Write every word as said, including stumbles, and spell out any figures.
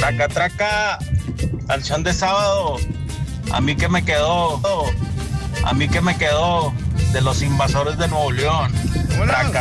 Traca, traca, canción de sábado. A mí que me quedó, a mí que me quedó de los invasores de Nuevo León. Traca,